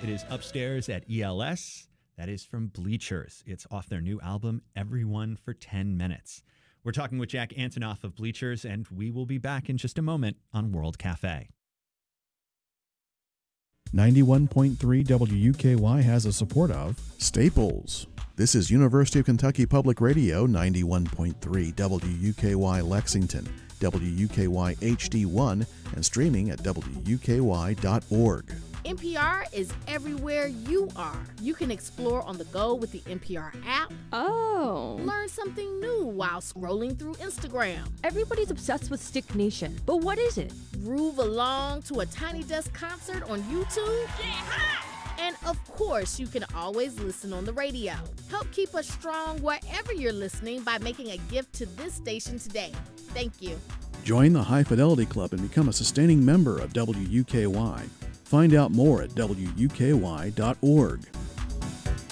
It is Upstairs at ELS. That is from Bleachers. It's off their new album, Everyone for 10 Minutes. We're talking with Jack Antonoff of Bleachers, and we will be back in just a moment on World Cafe. 91.3 WUKY has the support of Staples. This is University of Kentucky Public Radio, 91.3 WUKY Lexington, WUKY HD1, and streaming at WUKY.org. NPR is everywhere you are. You can explore on the go with the NPR app. Oh. Learn something new while scrolling through Instagram. Everybody's obsessed with Stick Nation, but what is it? Groove along to a Tiny Desk concert on YouTube. And of course, you can always listen on the radio. Help keep us strong wherever you're listening by making a gift to this station today. Thank you. Join the High Fidelity Club and become a sustaining member of WUKY. Find out more at WUKY.org.